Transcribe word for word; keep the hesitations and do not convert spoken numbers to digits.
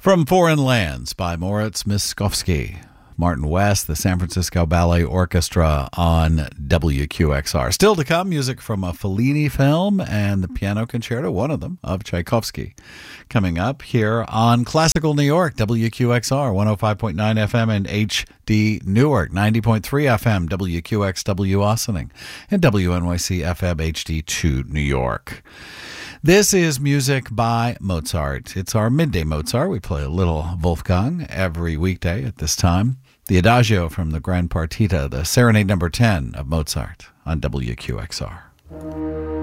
From Foreign Lands by Moritz Miskovsky. Martin West, the San Francisco Ballet Orchestra on W Q X R. Still to come, music from a Fellini film and the piano concerto, one of them, of Tchaikovsky. Coming up here on Classical New York, W Q X R, one oh five point nine F M and H D Newark, ninety point three F M, W Q X W Ossining, and W N Y C F M H D two New York. This is music by Mozart. It's our midday Mozart. We play a little Wolfgang every weekday at this time. The Adagio from the Grand Partita, the Serenade number ten of Mozart on W Q X R.